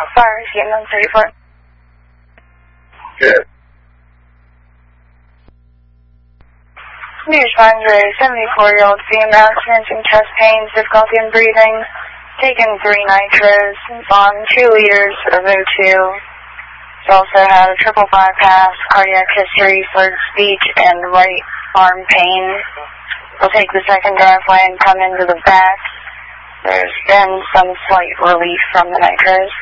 Fire Vietnam 34. Good. News finds a 74-year-old female experiencing chest pains, difficulty in breathing, taken 3 nitros, on 2 liters of O2. She also had a triple bypass, cardiac history, slurred speech, and right arm pain. We'll take the second driveway and come into the back. There's been some slight relief from the nitros.